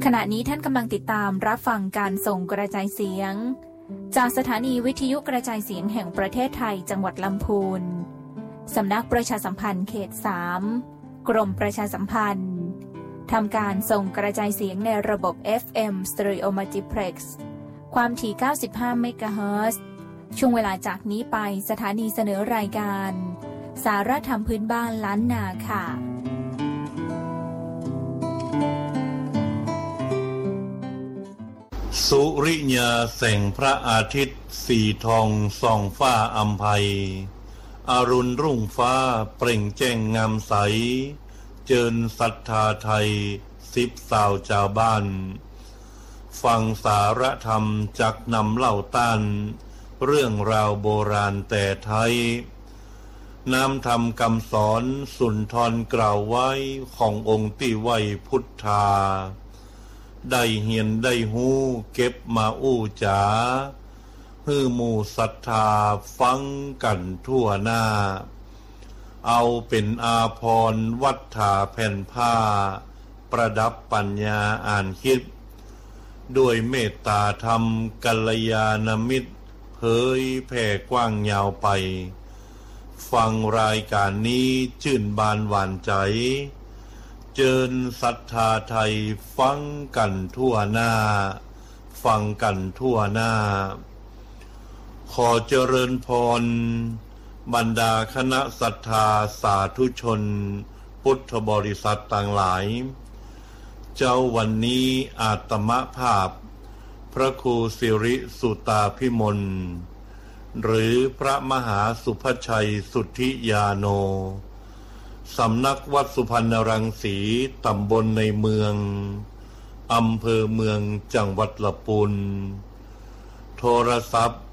ขณะนี้ท่านกำลังติดตามรับฟังการส่งกระจายเสียงจากสถานีวิทยุกระจายเสียงแห่งประเทศไทยจังหวัดลำพูนสำนักประชาสัมพันธ์เขต 3 กรมประชาสัมพันธ์ทำการส่งกระจายเสียงในระบบ FM Stereo Multiplex ความถี่ 95 เมกะเฮิรตซ์ช่วงเวลาจากนี้ไปสถานีเสนอรายการสาระธรรมพื้นบ้านล้านนาค่ะสุริยาแสงพระอาทิตย์สีทองส่องฟ้าอำไพอรุณรุ่งฟ้าเปล่งแจ้งงามใสเจิญศรัทธาไทย10 สาวชาวบ้านฟังสาระธรรมจักนำเล่าต้านเรื่องราวโบราณแต่ไทยน้ำธรรมคำสอนสุนทรกล่าวไว้ขององค์ที่ไว้พุทธาได้เหียนได้หูเก็บมาอู้จ๋าฮือหมู่ศรัทธาฟังกันทั่วหน้าเอาเป็นอาภรณ์วัฏฐาแผ่นผ้าประดับปัญญาอ่านคิดด้วยเมตตาธรรมกัลยาณมิตรเผยแผ่กว้างยาวไปฟังรายการนี้ชื่นบานหวานใจเจิญศรัทธาไทยฟังกันทั่วหน้าฟังกันทั่วหน้าขอเจริญพรบรรดาคณะศรัทธาสาธุชนพุทธบริษัทต่างหลายเจ้าวันนี้อาตมภาพพระครูสิริสุตาภิมลหรือพระมหาสุภชัยสุทธิยาโนสำนักวัดสุพรรณรังสีตำบลในเมืองอำเภอเมืองจังหวัดลำพูนโทรศัพท์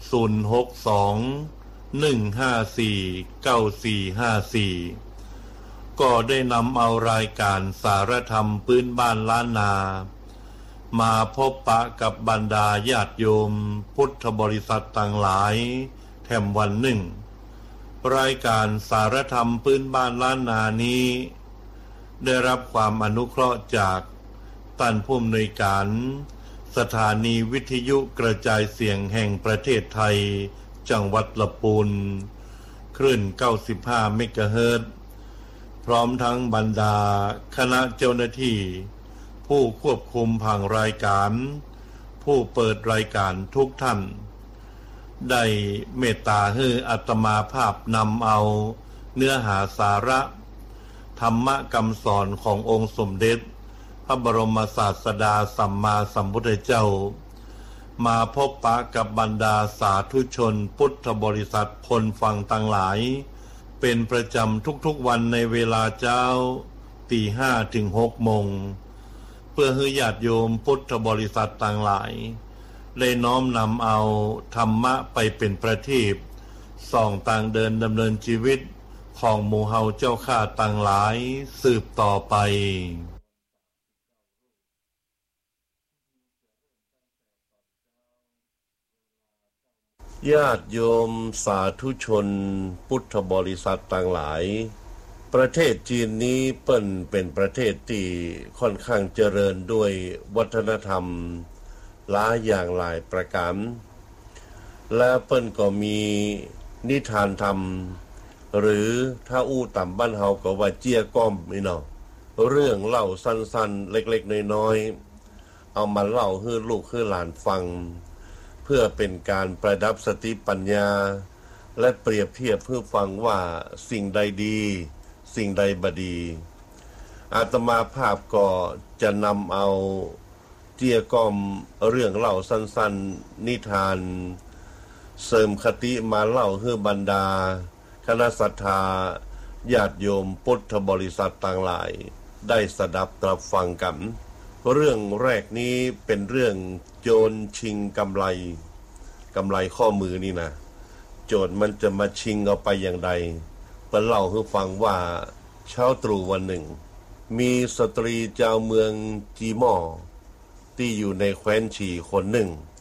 062-154-9454ก็ได้นำเอารายการสารธรรมพื้นบ้านล้านนามาพบปะกับบรรดาญาติโยมพุทธบริษัทต่างหลายแถมวันหนึ่งรายการสารธรรมพื้นบ้านล้านนานี้ได้รับความอนุเคราะห์จากท่านผู้อำนวยการสถานีวิทยุกระจายเสียงแห่งประเทศไทยจังหวัดลำพูนคลื่น95 เมกะเฮิรตซ์พร้อมทั้งบรรดาคณะเจ้าหน้าที่ผู้ควบคุมผังรายการผู้เปิดรายการทุกท่านได้เมตตาให้อาตมาภาพนำเอาเนื้อหาสาระธรรมคำสอนขององค์สมเด็จพระบรมศาสดาสัมมาสัมพุทธเจ้ามาพบปะกับบรรดาสาธุชนพุทธบริษัทคนฟังต่างหลายเป็นประจำทุกๆวันในเวลาเช้า 5:00 ถึง 6:00 น.เพื่อให้ญาติโยมพุทธบริษัทต่างหลายได้น้อมนำเอาธรรมะไปเป็นประทีปส่องต่างเดินดำเนินชีวิตของหมู่เฮาเจ้าข้าต่างหลายสืบต่อไปญาติโยมสาธุชนพุทธบริษัทต่างหลายประเทศจีนนี้เปิ้นเป็นประเทศที่ค่อนข้างเจริญด้วยวัฒนธรรมหลายอย่างหลายประการและเปิ้นก็มีนิทานธรรมหรือถ้าอู้ต่ำบ้านเฮาก็ว่าเจี้ยก้อมนี่เนาะเรื่องเล่าสั้นๆเล็กๆน้อยๆเอามาเล่าให้ลูกให้หลานฟังเพื่อเป็นการประดับสติปัญญาและเปรียบเทียบเพื่อฟังว่าสิ่งใดดีสิ่งใดบ่ดีอาตมาภาพก็จะนำเอาเจี้ยก้อมเรื่องเล่าสั้นๆนิทานเสริมคติมาเล่าให้บรรดาคณะศรัทธาญาติโยมพุทธบริษัทต่างหลายได้สดับตรับฟังกันเรื่องแรกนี้เป็นเรื่องโจรชิงกำไรข้อมือนี่นะโจรมันจะมาชิงเอาไปอย่างใดเปิ้นเล่าให้ฟังว่าเช้าตรู่วันหนึ่งมีสตรีเจ้าเมืองจีม่อที่อยู่ในแคว้นฉีคนหนึ่ง